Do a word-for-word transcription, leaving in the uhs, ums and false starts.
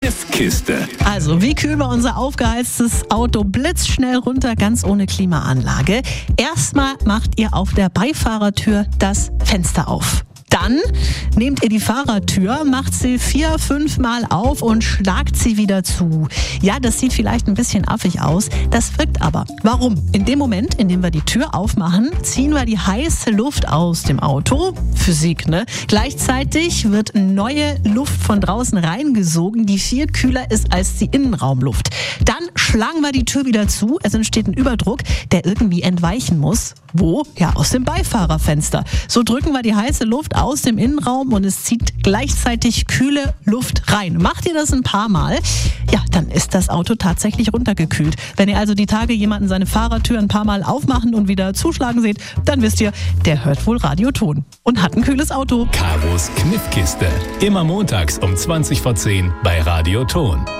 Kniffkiste. Also, wie kühlen wir unser aufgeheiztes Auto blitzschnell runter, ganz ohne Klimaanlage? Erstmal macht ihr auf der Beifahrertür das Fenster auf. Dann nehmt ihr die Fahrertür, macht sie vier, fünf Mal auf und schlagt sie wieder zu. Ja, das sieht vielleicht ein bisschen affig aus, das wirkt aber. Warum? In dem Moment, in dem wir die Tür aufmachen, ziehen wir die heiße Luft aus dem Auto. Physik, ne? Gleichzeitig wird neue Luft von draußen reingesogen, die viel kühler ist als die Innenraumluft. Dann schlagen wir die Tür wieder zu. Es entsteht ein Überdruck, der irgendwie entweichen muss. Wo? Ja, aus dem Beifahrerfenster. So drücken wir die heiße Luft aus dem Innenraum und es zieht gleichzeitig kühle Luft rein. Macht ihr das ein paar Mal, ja, dann ist das Auto tatsächlich runtergekühlt. Wenn ihr also die Tage jemanden seine Fahrertür ein paar Mal aufmachen und wieder zuschlagen seht, dann wisst ihr, der hört wohl Radioton und hat ein kühles Auto. Karos Kniffkiste. Immer montags um zwanzig vor zehn bei Radioton.